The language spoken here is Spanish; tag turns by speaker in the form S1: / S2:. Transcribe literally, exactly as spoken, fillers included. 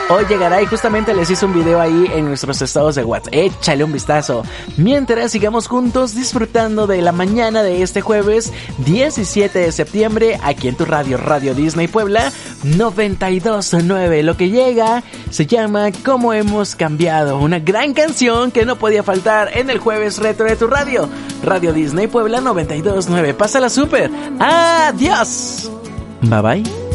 S1: hoy llegará y justamente les hice un video ahí en nuestros estados de WhatsApp. Échale un vistazo. Mientras sigamos juntos disfrutando de la mañana de este jueves diecisiete de septiembre aquí en tu radio, Radio Disney Puebla noventa y dos punto nueve. Lo que llega se llama Cómo hemos cambiado, una gran canción que no podía faltar en el jueves retro de tu radio, Radio Disney Puebla noventa y dos punto nueve. Pásala súper. Adiós. Bye bye.